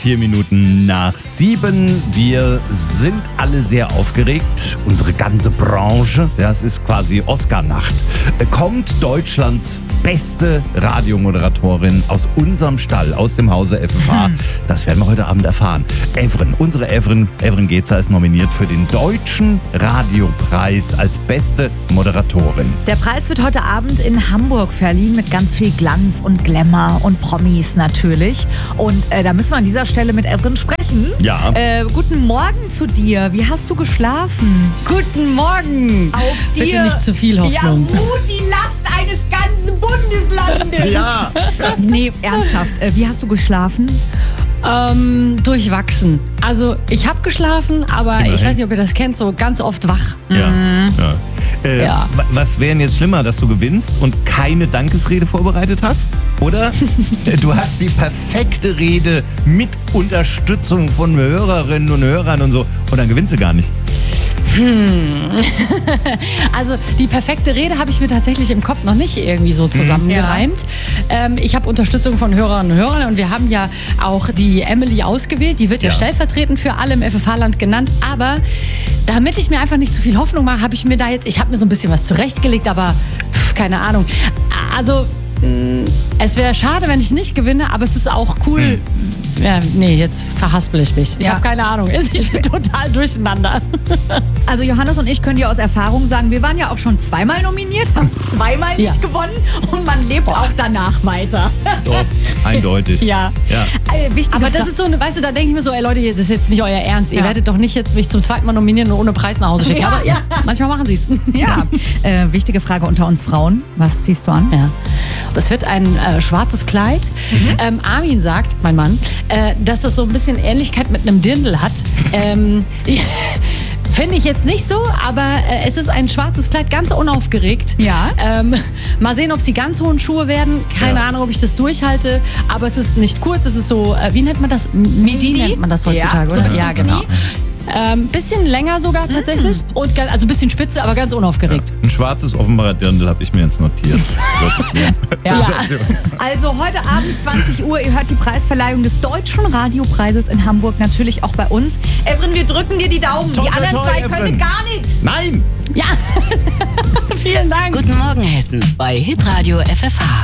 7:04. Wir sind alle sehr aufgeregt. Unsere ganze Branche. Das ist quasi Oscar-Nacht. Kommt Deutschlands beste Radiomoderatorin aus unserem Stall, aus dem Hause FFH. Das werden wir heute Abend erfahren. Unsere Evren Gezer ist nominiert für den Deutschen Radiopreis als beste Moderatorin. Der Preis wird heute Abend in Hamburg verliehen mit ganz viel Glanz und Glamour und Promis natürlich. Und da müssen wir an dieser Stelle mit Evren sprechen. Ja. Guten Morgen zu dir. Wie hast du geschlafen? Guten Morgen. Auf dir. Bitte nicht zu viel Hoffnung. Ja, ruht die Last eines ganzen Bundeslandes. Ja. Nee, ernsthaft. Wie hast du geschlafen? Durchwachsen. Also ich habe geschlafen, aber Immerhin. ich weiß nicht, ob ihr das kennt, so ganz oft wach. Ja. Ja. Was wäre denn jetzt schlimmer, dass du gewinnst und keine Dankesrede vorbereitet hast? Oder du hast die perfekte Rede mit Unterstützung von Hörerinnen und Hörern und so und dann gewinnst du gar nicht. Also die perfekte Rede habe ich mir tatsächlich im Kopf noch nicht irgendwie so zusammengereimt. Ich habe Unterstützung von Hörerinnen und Hörern und wir haben ja auch die Emily ausgewählt. Die wird ja stellvertretend für alle im FFH-Land genannt. Aber damit ich mir einfach nicht zu viel Hoffnung mache, habe ich mir so ein bisschen was zurechtgelegt, aber keine Ahnung. Also es wäre schade, wenn ich nicht gewinne, aber es ist auch cool. Ja, nee, jetzt verhaspel ich mich. Ich habe keine Ahnung. Ich bin total durcheinander. Also Johannes und ich können dir aus Erfahrung sagen, wir waren ja auch schon zweimal nominiert, haben zweimal nicht gewonnen und man lebt auch danach weiter. Doch, eindeutig. Ja. Wichtige Aber das ist so, weißt du, da denke ich mir so, ey Leute, das ist jetzt nicht euer Ernst. Ihr werdet doch nicht jetzt mich zum zweiten Mal nominieren und ohne Preis nach Hause schicken. Aber manchmal machen sie es. Ja. Wichtige Frage unter uns Frauen. Was ziehst du an? Ja. Das wird ein schwarzes Kleid. Armin sagt, mein Mann, dass das so ein bisschen Ähnlichkeit mit einem Dirndl hat. Finde ich jetzt nicht so, aber es ist ein schwarzes Kleid, ganz unaufgeregt. Ja. Mal sehen, ob es die ganz hohen Schuhe werden. Keine Ahnung, ob ich das durchhalte. Aber es ist nicht kurz, es ist so, wie nennt man das? Midi nennt man das heutzutage, Ja, oder? so Ja, genau. Bisschen länger sogar tatsächlich. Und also ein bisschen spitze, aber ganz unaufgeregt. Ein schwarzes offenbarer Dirndl habe ich mir jetzt notiert. Gottes Willen. Also heute Abend 20 Uhr, ihr hört die Preisverleihung des Deutschen Radiopreises in Hamburg, natürlich auch bei uns. Evren, wir drücken dir die Daumen. Toi, Die toi, anderen toi, zwei Evren. können gar nichts. Nein! Ja, vielen Dank. Guten Morgen Hessen bei Hitradio FFH.